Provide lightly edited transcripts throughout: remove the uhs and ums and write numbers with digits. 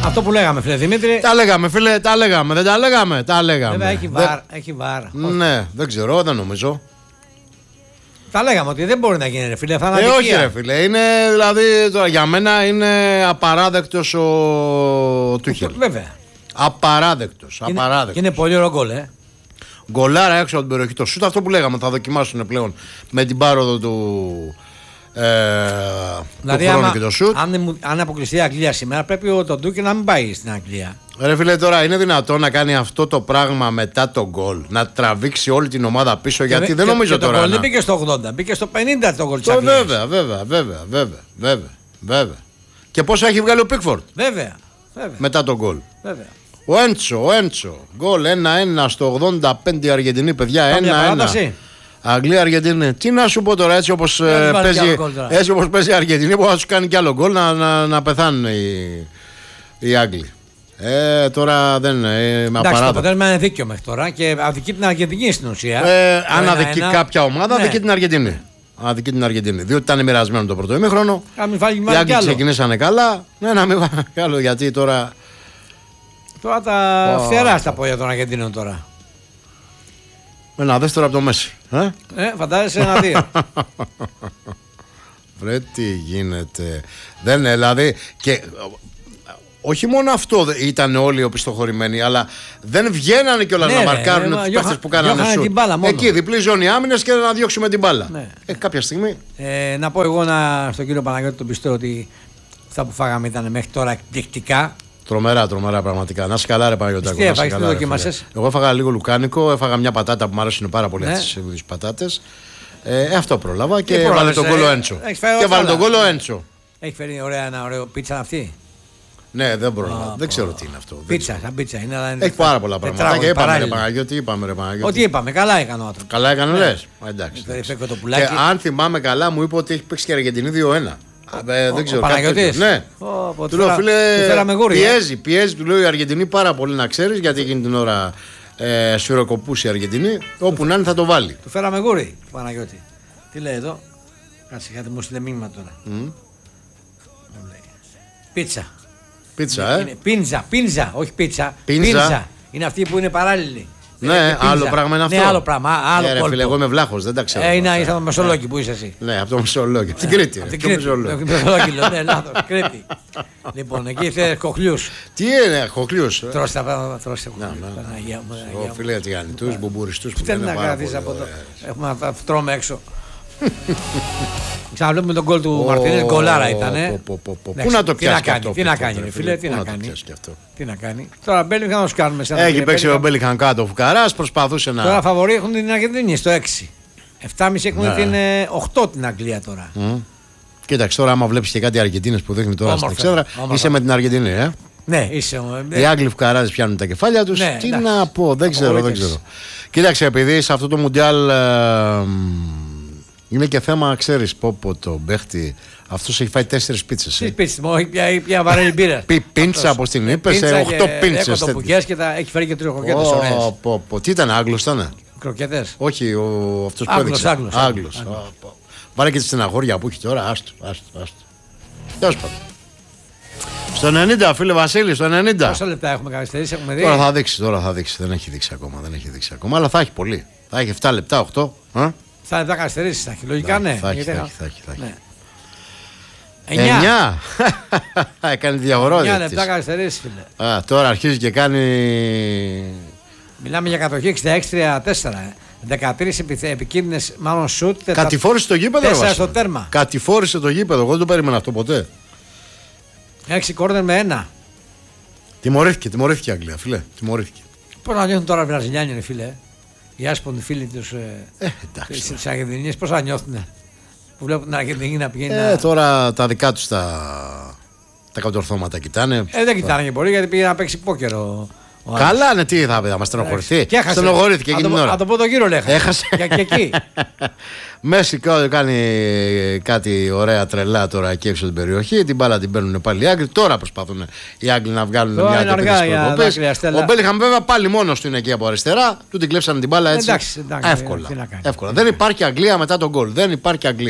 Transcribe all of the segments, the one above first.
Αυτό που λέγαμε, φίλε Δημήτρη. Τα λέγαμε, φίλε, τα λέγαμε. Δεν τα λέγαμε, τα λέγαμε. Βέβαια έχει βάρ. Ναι, δεν ξέρω, δεν νομίζω. Τα λέγαμε ότι δεν μπορεί να γίνει, ρε φίλε. Θα είναι όχι, ρε φίλε. Είναι, δηλαδή, τώρα, για μένα είναι απαράδεκτος ο Τούχελ. Βέβαια. Απαράδεκτος. Και είναι πολύ ωραίο γκολ, Γκολάρα έξω από την περιοχή. Το σούτ, αυτό που λέγαμε, θα δοκιμάσουν πλέον με την πάροδο του. Δηλαδή, χρόνο και το σούτ. Αν αποκλειστεί η Αγγλία σήμερα, πρέπει το Τούχελ να μην πάει στην Αγγλία. Ρε φίλε, τώρα είναι δυνατόν να κάνει αυτό το πράγμα μετά το γκολ, να τραβήξει όλη την ομάδα πίσω, γιατί δεν νομίζω τώρα. Το γκολ δεν μπήκε στο 80, μπήκε στο 50 το γκολ της Αγγλίας. Βέβαια. Και πόσο έχει βγάλει ο Πίκφορντ. Βέβαια. Μετά το γκολ. Βέβαια. Ο Έντσο. Γκολ 1-1 στο 85 η Αργεντινή, παιδιά. 1-1. Αγγλία-Αργεντινή. Τι να σου πω τώρα, έτσι όπως παίζει η Αργεντινή, που θα του κάνει κι άλλο γκολ να πεθάνουν οι Άγγλοι. Τώρα δεν είναι απαράδεκτο. Το αποτέλεσμα είναι δίκαιο μέχρι τώρα και αδικεί την Αργεντινή στην ουσία. Αν αδικεί κάποια ομάδα, αδικεί την Αργεντινή. Αδικεί την Αργεντινή. Διότι ήταν μοιρασμένο το πρώτο ημίχρονο. Οι Άγγλοι ξεκινήσανε καλά. Να μην βάλει κι άλλο, γιατί τώρα. Τώρα τα φτερά στα πόδια των Αργεντινών τώρα. Ένα δεύτερο από το Μέση. Φαντάζεσαι 1-2. Βρε τι γίνεται. Δεν είναι, δηλαδή. Και όχι μόνο αυτό ήταν όλοι οπισθοχωρημένοι, αλλά δεν βγαίνανε κιόλας να μαρκάρουν τους παίχτες που κάνανε σουτ. Εκεί διπλή ζώνη άμυνας και να διώξουμε την μπάλα. Ναι. Κάποια στιγμή. Να πω εγώ στον κύριο Παναγιώτη τον πιστεύω ότι αυτά που φάγαμε ήταν μέχρι τώρα εκπληκτικά. Τρομερά πραγματικά. Να είσαι καλά, ρε Παναγιώτακο. Εγώ έφαγα λίγο λουκάνικο, έφαγα μια πατάτα που μου αρέσουν πάρα πολύ αυτές τις πατάτες. Αυτό πρόλαβα και βάλε τον κόλλο Έντσο. Έχει φέρει ένα ωραίο πίτσα αυτή. Ναι, δεν πρόλαβα. Δεν ξέρω τι είναι αυτό. Πίτσα, σαν πίτσα είναι. Αλλά έχει πάρα πολλά πράγματα. Και είπαμε, ρε Παναγιώτη, Ότι είπαμε, καλά έκανε ο άνθρωπος. Καλά έκανε, λες. Εντάξει. Και αν θυμάμαι καλά, μου είπε ότι έχει παίξει και Αργεντινή 2-1. Δεν ξέρω. Παναγιώτης. Ναι. Του λέω, φίλε, πιέζει, του λέω η Αργεντινή πάρα πολύ, να ξέρεις, γιατί εκείνη την ώρα σφυροκοπούσε η Αργεντινή. Όπου να είναι θα το βάλει. Του φέραμε γούρι, Παναγιώτη. Τι λέει εδώ. Κάτσε, γιατί μου στείλε μήνυμα τώρα. Πίτσα. Πίτσα, Πίνζα, όχι πίτσα. Πίνζα. Είναι αυτή που είναι παράλληλη. Ναι, άλλο πράγμα είναι αυτό. Ναι, άλλο πράγμα. Άλλο φίλε, εγώ είμαι βλάχος, δεν τα ξέρω. Είναι από το Μεσολόγγι που είσαι εσύ. Ναι, από το Μεσολόγγι. Από την Κρήτη. Από την Κρήτη. Ναι, λάθος. Κρήτη. Λοιπόν, εκεί είσαι κοχλιούς. Τι είναι, κοχλιούς. Τρώστε κοχλιούς. Φίλε, τηγανιτούς, μπουμπουριστούς που είναι πάρα πολύ. Έχουμε να τρώμε έξω. Ξαναβλέπουμε τον γκολ του Μαρτίνες, γκολάρα ήτανε. Πού να το πιάσει αυτό. Τι να κάνει, φίλε, τι να κάνει. Τώρα Μπέλιγχαμ να σου κάνουμε σε ένα. Έχει παίξει ο Μπέλιγχαμ κάτω ο Φουκαράς, προσπαθούσε να. Τώρα φαβορί έχουν την Αργεντινή στο 6. 7,5 έχουν την 8 την Αγγλία τώρα. Κοίταξε τώρα, άμα βλέπει και κάτι Αργεντίνες που δείχνει τώρα στην εξέδρα, είσαι με την Αργεντινή, Ναι, είσαι. Οι Άγγλοι Φουκαράδες πιάνουν τα κεφάλια τους. Τι να πω, δεν ξέρω. Κοίταξε, επειδή σε αυτό το Μουντιάλ. Είναι και θέμα, ξέρεις, το παίχτη. Αυτός έχει φάει 4 πίτσες. 6 πίτσες, όχι πια βαρέλη μπύρα. Πίντσα, όπως την είπες, 8 πίντσες. Έχει φέρει και 3 κροκέτες ωραίες. Τι ήταν, Άγγλος ήτανε. Κροκέτες. Όχι, αυτός που έδειξε. Άγγλος. Βάλε και τη στεναχώρια που έχει τώρα, άστο. Τέλος πάντων. Στο 90, φίλε Βασίλη, στο 90. Πόσα λεπτά έχουμε καθυστερήσει, έχουμε δει. Τώρα θα δείξει. Δεν έχει δείξει ακόμα, αλλά θα έχει πολύ. Θα έχει 7 λεπτά, 8. 7 λεπτά καθυστερήσεις θα έχει. Λογικά ναι. Θα έχει. 9. Έκανε διαφορά. 9 λεπτά καθυστερήσεις, φίλε. Τώρα αρχίζει και κάνει. Μιλάμε για κατοχή 66-34. 13 επικίνδυνες, μάλλον σουτ. Κατηφόρησε το γήπεδο. 4 στο τέρμα. Κατηφόρησε το γήπεδο. Εγώ δεν το περίμενα αυτό ποτέ. 6 κόρνερ με 1. Τιμωρήθηκε η Αγγλία, φίλε. Πώς να νιώθουν τώρα οι Βραζιλιάνοι, φίλε. Οι άσπονοι φίλοι τους της Αργεντινής, πώς θα νιώθουν που βλέπουν την Αργεντινή να πηγαίνει. Τώρα τα δικά τους τα κατορθώματα κοιτάνε. Δεν κοιτάνε και πολύ, γιατί πήγε να παίξει πόκερο. Καλά, ναι, τι θα μας στενοχωρηθεί. Στενοχωρήθηκε εκείνη την ώρα. Από το πρώτο γύρο λέει. Έχασε. Και εκεί. Μέση κάνει κάτι ωραία τρελά τώρα εκεί έξω την περιοχή. Την μπάλα την παίρνουν πάλι οι Άγγλοι. Τώρα προσπαθούν οι Άγγλοι να βγάλουν μια τέτοια προκοπές. Ο Μπέλιγχαμ βέβαια πάλι μόνος του είναι εκεί από αριστερά. Του την κλέψανε την μπάλα έτσι. Εντάξει, εύκολα. Δεν υπάρχει Αγγλία μετά τον γκολ. Δεν υπάρχει Αγγλία.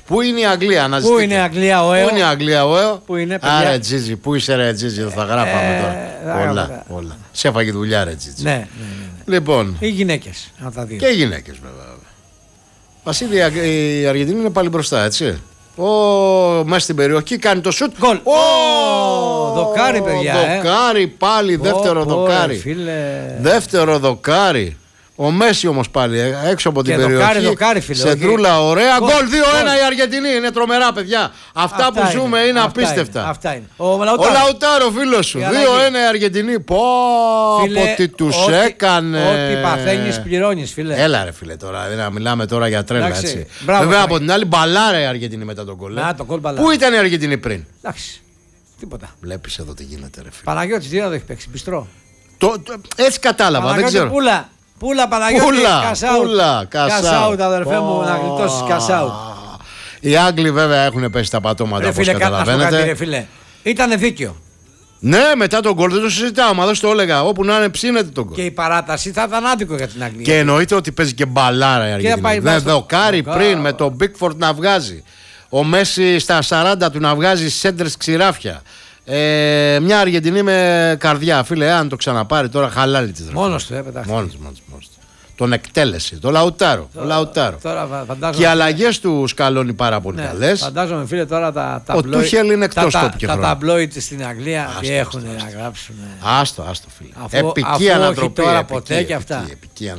Πού είναι η Αγγλία, να Πού είναι η Αγγλία, ο ΕΟ. Πού είναι η Αγγλία, ο ΕΟ. Πού είναι, παιδιά. Άρα, Τζίτζι, πού είσαι, ρε Τζίτζι, θα γράφαμε τώρα. Όλα. Σε έφαγε δουλειά, ρε Τζίτζι. Ναι. Λοιπόν. Οι γυναίκες. Και οι γυναίκες, βέβαια. Βασίλη, η Αργεντινή είναι πάλι μπροστά, έτσι. Μέσα στην περιοχή κάνει το σουτ. Γκολ. Δοκάρι, παιδιά. Δοκάρι πάλι, δεύτερο δοκάρι. Δεύτερο δοκάρι. Ο Μέση όμως πάλι έξω από την περιοχή. Δοκάρι, φίλε. Σεντρούλα, ωραία. Γκολ 2-1 η Αργεντινή. Είναι τρομερά, παιδιά. Αυτά που ζούμε είναι απίστευτα. Αυτά είναι. Ο Λαουτάρο, φίλος σου. 2-1 η Αργεντινή. Πω, τι τους έκανε. Ό,τι παθαίνεις πληρώνεις, φίλε. Έλα, ρε φίλε, τώρα. Να μιλάμε τώρα για τρέλα, έτσι. Βέβαια από την άλλη μπαλάρα η Αργεντινή μετά τον γκολ. Πού ήταν η Αργεντινή πριν? Εντάξει. Τίποτα. Βλέπεις εδώ τι γίνεται, ρε φίλε. Παναγιώτης τι να το έχει παίξει, πιστρό. Έτσι κατάλαβα, δεν ξέρω. Πούλα, Παναγιώτη, κασάουτ, αδερφέ μου, να γλιτώσεις κασάουτ. Οι Άγγλοι βέβαια έχουν πέσει τα πατώματα, όπως καταλαβαίνετε. Ρε φίλε, ήτανε δίκιο. Ναι, μετά τον γκολ δεν το συζητάω, μα δεν το έλεγα. Όπου να είναι ψήνεται τον γκολ. Και η παράταση θα ήταν άδικο για την Αγγλία. Και εννοείται ότι παίζει και μπαλάρα η Αργεντινή. Δεν δοκάρει πριν με τον Μπίκφορντ να βγάζει. Ο Μέση στα 40 του να βγάζει σέντρες ξηράφια. Μια Αργεντινή με καρδιά, φίλε, αν το ξαναπάρει τώρα χαλάλι της. Μόνος του, πετάχτηκε. Μόνος του. Τον εκτέλεσε, το Λαουτάρο. Και οι αλλαγές του σκαλώνει πάρα πολύ καλές. Φαντάζομαι, φίλε, τώρα τα ο Τούχελ είναι εκτός τόπου. Τα ταμπλόιτ στην Αγγλία τι έχουν να γράψουν. Άστο, φίλε. Επική ανατροπή. Τώρα ποτέ και αυτά.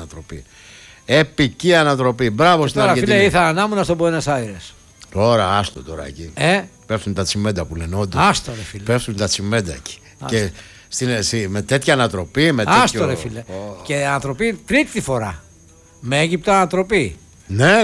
Επική ανατροπή. Μπράβο στην Αργεντινή. Φίλε, ήθελα να ήμουν στον Buenos Aires. Τώρα, άστο τώρα εκεί. Πέφτουν τα τσιμέντα που λένε, όντως. Άστο, ρε φίλε. Πέφτουν τα τσιμέντα εκεί. Και με τέτοια ανατροπή, με τέτοιο... Άστο, ρε φίλε. Και ανατροπή τρίτη φορά. Με Αίγυπτο ανατροπή. Ναι.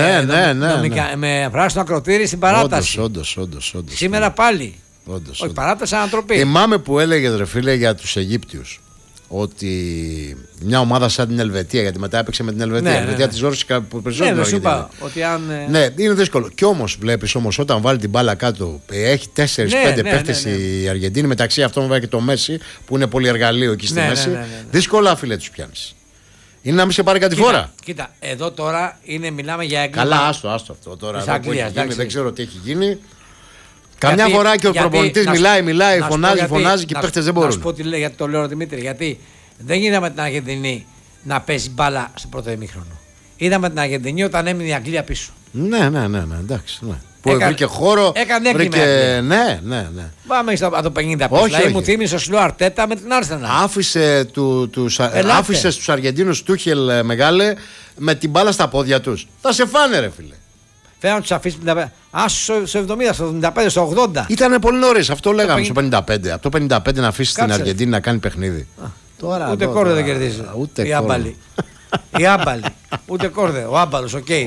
Με πράσινο ακροτήρι στην παράταση. Όντως. Σήμερα πάλι. Όχι, παράταση ανατροπή. Θυμάμαι που έλεγε, ρε φίλε, για τους Αιγύπτιους. Ότι μια ομάδα σαν την Ελβετία, γιατί μετά έπαιξε με την Ελβετία. Η Ελβετία τη ζόρισε περισσότερο. Ναι, σου είπα ότι αν. Ναι, είναι δύσκολο. Κι όμως βλέπεις όταν βάλει την μπάλα κάτω, έχει 4-5 παίχτες η Αργεντίνη, μεταξύ αυτών βέβαια και το Μέση, που είναι πολυεργαλείο εκεί στη μέση. Δύσκολα, φίλε, τους πιάνεις. Είναι να μην σε πάρει κάτι φορά. Κοίτα, εδώ τώρα μιλάμε για έγκλημα. Καλά, άστο αυτό τώρα. Δεν ξέρω τι έχει γίνει. Καμιά φορά και ο προπονητής μιλάει, φωνάζει και οι παίχτες δεν μπορούν. Να σου πω τι λέει, γιατί το λέω, Δημήτρη, γιατί δεν είδαμε την Αργεντινή να παίζει μπάλα στο πρώτο ημίχρονο. Είδαμε την Αργεντινή όταν έμεινε η Αγγλία πίσω. Ναι, εντάξει. Που βρήκε χώρο. Έκανε έγκλημα. Ναι. Πάμε στο 50 πίσω. Δηλαδή μου θύμισε ο Σλου Αρτέτα με την Άρσενα. Άφησε στους Αργεντίνους Τούχελ, μεγάλε, με την μπάλα στα πόδια τους. Θα σε φάνε, ρε φίλε. Θέλω να τους αφήσει 55. Άσου στο 70, στο 75, στο 80. Ήτανε πολύ νωρίς, αυτό λέγαμε στο 55. Από το 55 να αφήσει την Αργεντίνη να κάνει παιχνίδι. Ούτε κόρδο δεν κερδίζει. Η άμπαλη. Ούτε κόρδο. Ο άμπαλος, ο Κέιν.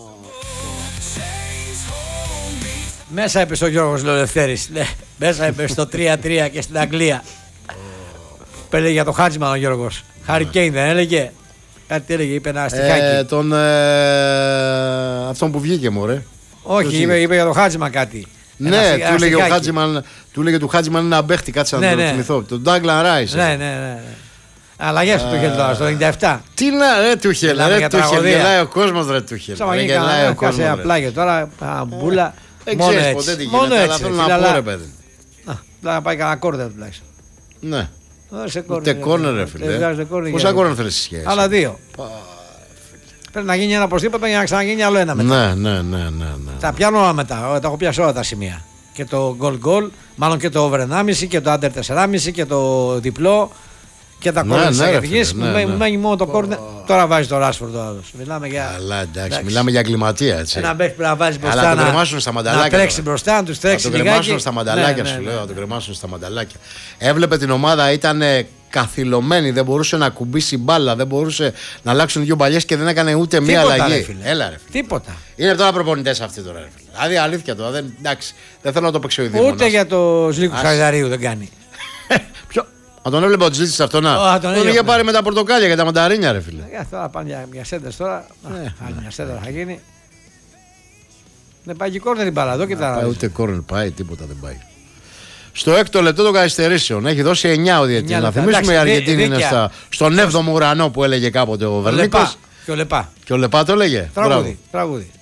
Μέσα έπεσε ο Γιώργος Λεωθέρης. Μέσα έπεσε στο 3-3 και στην Αγγλία. Πέλεγε για το Χάτζιμαν ο Γιώργος. Χάρι Κέιν δεν έλεγε. Κάτι έλεγε, είπε ένα στιχάκι. Αυτόν που βγήκε, μωρέ. Όχι, είπε για το Χάτζιμαν κάτι. Ναι, του έλεγε του Χάτζιμαν ένα μπέχτη, κάτσε να το θυμηθώ. Τον Ντάγκλαν Ράις. Ναι. Αλλαγές του Τούχελ τώρα, στο 97. Τι να, ρε Τούχελ, γελάει ο κόσμος, ρε Τούχελ. Γελάει ο κόσμος. Απλά και τώρα, μπούλα. Δεν ξέρεις ποτέ τι γίνεται, αλλά θέλω να πω, ρε παιδί. Να πάει κανένα κόρνερ τουλάχιστον. Ναι. Ούτε κόρνερ, ρε φίλε. Πόσα κόρνερ θέλεις σχέση? Άλλα 2. Πρέπει να γίνει ένα προς τίποτα για να ξαναγίνει άλλο ένα μετά. Ναι. Τα πιάνω όλα μετά. Τα έχω πιάσει όλα τα σημεία. Και το goal, μάλλον και το over 1,5 και το under 4,5 και το διπλό. Και τα κόρνερ της Αργεντινής. Μου μένει μόνο το κόρνερ. Τώρα βάζει το Ράσφορντ ο άλλος. Μιλάμε για. Καλά, εντάξει. Μιλάμε για εγκληματία, έτσι. Ένα μπέχτη πρέπει να βάζει μπροστά. Αλλά να τον κρεμάσουν στα μανταλάκια. Να τρέξει μπροστά, να του τρέξει λιγάκι. Να τον κρεμάσουν στα μανταλάκια, σου λέω. Να τον κρεμάσουν στα μανταλάκια. Έβλεπε την ομάδα, ήταν καθυλωμένη. Δεν μπορούσε να κουμπίσει μπάλα. Δεν μπορούσε να αλλάξουν δύο μπαλιές και δεν έκανε ούτε μία αλλαγή. Έλα, ρε φίλε. Τίποτα. Είναι τώρα προπονητές αυτοί τώρα, ρε φίλε. Δηλαδή αλήθεια τώρα. Δεν θέλω να το παίξω ούτε για το Σλίκου Χαϊδαρίου δεν κάνει. Αν τον έβλεπε ο Τζίτζης αυτό να. Τον είχε πάρει με τα πορτοκάλια και τα μανταρίνια, ρε φίλε. Τώρα πάνε μια σέντες τώρα. Μια σέντες θα γίνει. Δεν πάει και κόρνερ η μπάλα εδώ και τα. Ούτε κόρνερ πάει, τίποτα δεν πάει. Στο 6ο λεπτό των καθυστερήσεων έχει δώσει 9 ο διαιτητής. Να θυμίσουμε η Αργεντίνη είναι στον 7ο ουρανό που έλεγε κάποτε ο Βερνίκος. Και ο Λεπά. Και ο Λεπά το έλεγε. Τραγούδι.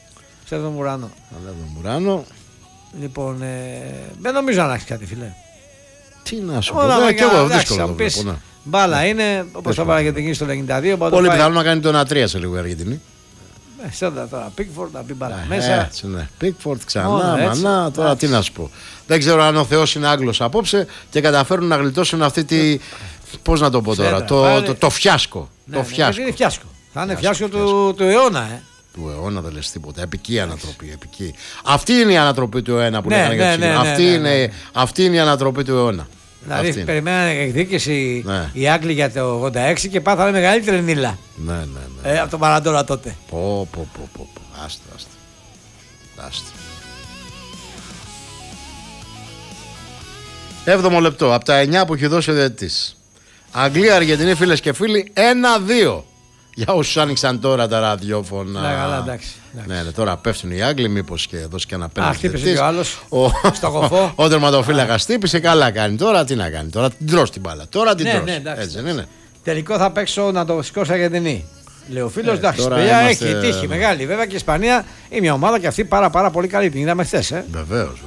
Σε 7ο ουρανό. Λοιπόν, δεν νομίζω να έχει κάτι, φιλέ. Τι να σου πω, και εγώ δύσκολο. Μπάλα είναι, όπως θα βάλει και στο 92. Πολύ πιθανό να κάνει το 1-3 σε λίγο η Αργεντινή. Σέντα τώρα, Πίκφορντ να μπει μπάλα μέσα. Έτσι, ναι. Πίκφορντ ξανά, μανά, τώρα τι να σου πω. Δεν ξέρω αν ο Θεός είναι Άγγλος απόψε και καταφέρουν να γλιτώσουν αυτή τη. Πώς να το πω τώρα, το φιάσκο. Το φιάσκο. Είναι φιάσκο. Θα είναι φιάσκο του αιώνα, Του αιώνα δεν λες τίποτα. Επική ανατροπή. Επική. Αυτή είναι η ανατροπή του αιώνα που λέγανε για τους. Αυτή είναι η ανατροπή του αιώνα. Δηλαδή περιμένανε εκδίκηση οι Άγγλοι για το 86 και πάθανε μεγαλύτερη νύλα. Ναι. Από τον Μαραντόνα τότε. Πω. Άστο. 7ο λεπτό. Από τα 9 που έχει δώσει ο διαιτητής. Αγγλία-Αργεντινή, φίλες και φίλοι, 1-2. Για όσους άνοιξαν τώρα τα ραδιόφωνα. Ναι, καλά, εντάξει. Ναι, τώρα πέφτουν οι Άγγλοι, μήπως και δώσει και ένα πέναλτι. Χτύπησε και ο άλλος στο κοφό. Ο τερματοφύλακας χτύπησε, καλά κάνει. Τώρα τι να κάνει, τώρα την τρως την μπάλα. Τώρα την τρως. Έτσι δεν είναι. Τελικό θα παίξω να το σηκώσει Αργεντινή. Λέει ο φίλος, εντάξει, παιδιά έχει τύχη μεγάλη. Βέβαια και η Ισπανία είναι μια ομάδα και αυτή πάρα πολύ καλή. Την είδαμε χθες. Βεβαίως.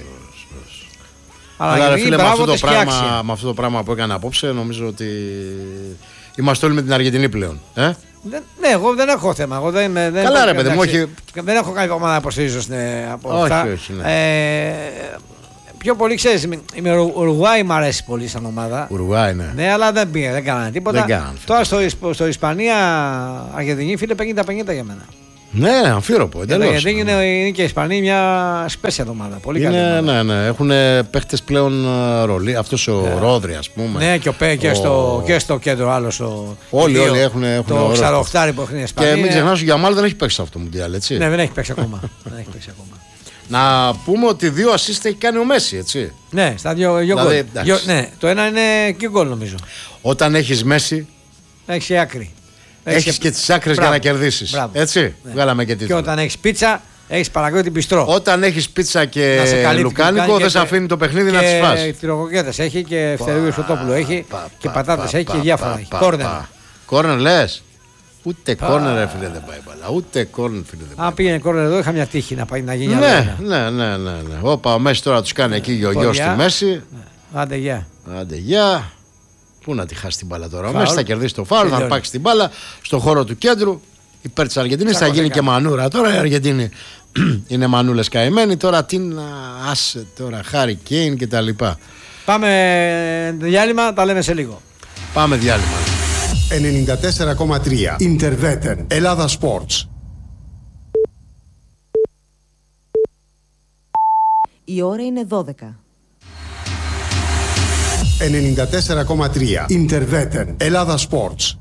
Αλλά φίλε, με αυτό το πράγμα που έκανε απόψε, νομίζω ότι είμαστε όλοι με την Αργεντινή πλέον. Ναι, εγώ δεν έχω θέμα. Καλά, ρε παιδί μου, όχι. Δεν έχω κάνει ομάδα να υποστηρίζω από αυτά. Όχι, ναι. Πιο πολύ ξέρεις, η Ουρουγουάη μου αρέσει πολύ σαν ομάδα. Ουρουγουάη, ναι. Ναι, αλλά δεν πήγε, δεν κάνανε τίποτα. Τώρα στο Ισπανία-Αργεντινή, φίλε, 50-50 για μένα. Ναι, αμφίροπο, εντελώς. Γιατί είναι και η Ισπανία μια σπέσια ομάδα. Πολύ καλή. Ναι. Έχουν παίχτες πλέον ρολί. Αυτός ο Ρόδρυ, ας πούμε. Ναι, και στο κέντρο άλλο. Όλοι έχουν. Το ξαροχτάρι που έχει η Ισπανία. Και μην ξεχνάς, ο Γιαμάλ δεν έχει παίξει σε αυτό το Μουντιάλ, έτσι. Ναι, δεν έχει παίξει ακόμα. Να πούμε ότι 2 assist έχει κάνει ο Μέση, έτσι. Ναι, στα 2 γκολ. Ναι, το ένα είναι και γκολ νομίζω. Όταν έχεις Μέση. Έχεις άκρη. Έχεις και τις άκρες για να κερδίσεις. Έτσι. Ναι. Βγάλαμε και τίτλο. Και όταν έχεις πίτσα, έχεις Παναγιώτη Πιστρό. Όταν έχεις πίτσα και λουκάνικο, δεν σε αφήνει το παιχνίδι να τις φας. Και τυροκοκέτες έχει και φτερούγιο Σωτόπουλο έχει και πατάτες έχει και διάφορα. Κόρνερ λες. Ούτε κόρνερ, φίλε, δεν πάει μπαλά. Ούτε κόρνερ, φίλε, δεν πάει. Αν πήγαινε κόρνερ εδώ, είχα μια τύχη να πάει να γίνει. Ναι. Όπα, ο Μέση τώρα τους κάνει εκεί γιο στη μέση. Άντε γεια. Πού να τη χάσει την μπάλα τώρα. Ο Μέση θα κερδίσει το φάουλ, θα αρπάξει την μπάλα στο χώρο του κέντρου υπέρ της Αργεντινής. Θα γίνει και μανούρα. Τώρα η Αργεντινή είναι μανούλες καημένοι. Τώρα τι να άσε τώρα, Χάρι Κέιν και τα λοιπά. Πάμε διάλειμμα, τα λέμε σε λίγο. Πάμε διάλειμμα. 94,3 Ιντερβέτεν Ελλάδα Sports. Η ώρα είναι 12. 94,3 Ιντερβέτεν Ελλάδα Sports.